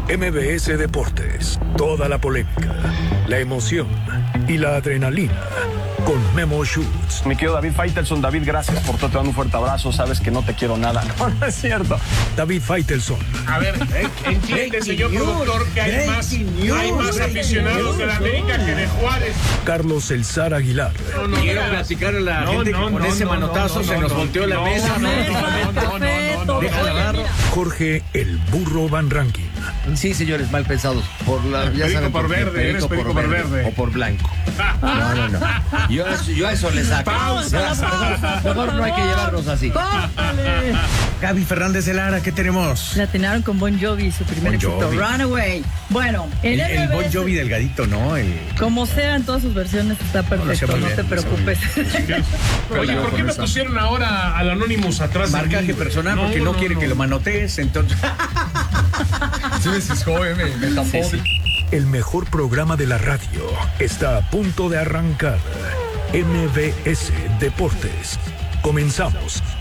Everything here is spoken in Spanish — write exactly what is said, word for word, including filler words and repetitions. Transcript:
M V S Deportes. Toda la polémica, la emoción y la adrenalina con Memo Schutz. Mi querido David Faitelson, David, gracias por todo, te mando un fuerte abrazo, sabes que no te quiero nada. No, no es cierto. David Faitelson. A ver, entiende, señor productor, que hay más, hay más aficionados de la América que de Juárez. Carlos El Zar Aguilar. No, no, quiero platicar a la no, gente no, que con no, ese no, manotazo no, se no, nos no, volteó no, la mesa. no, no, no, no, no, no, Déjala agarro. Jorge El Burro Van Ranking. Sí, señores, mal pensados. Por la, ya Perico saben, por verde, eres perico por verde. O por blanco. No, no, no. Yo, yo a eso le saco. Pausa. Mejor, mejor no hay que llevarnos así. Gaby Fernández de Lara, ¿qué tenemos? La atinaron con Bon Jovi, su primer Bon éxito, Jovi. Runaway. Bueno, en El, el M B S, Bon Jovi delgadito, ¿no? El... como sea, en todas sus versiones está perfecto, muy no bien, te lo hacía muy preocupes. Oye, ¿por qué me pusieron ahora al Anonymous atrás de Marcaje mí? personal porque no, quiere que lo manotees, entonces... Sí me ciscó, eh, me, me tapó. Sí, sí. El mejor programa de la radio está a punto de arrancar. M V S Deportes. Comenzamos.